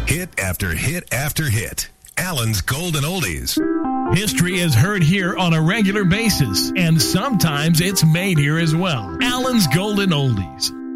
Hit after hit after hit. Alan's Golden Oldies. History is heard here on a regular basis, and sometimes it's made here as well. Alan's Golden Oldies.